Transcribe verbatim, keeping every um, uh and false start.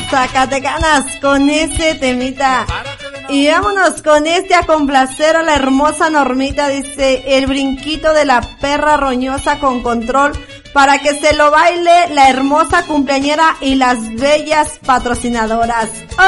Zacatecanas con ese temita. Y vámonos con este a complacer a la hermosa Normita, dice, el brinquito de la perra roñosa con control, para que se lo baile la hermosa cumpleañera y las bellas patrocinadoras.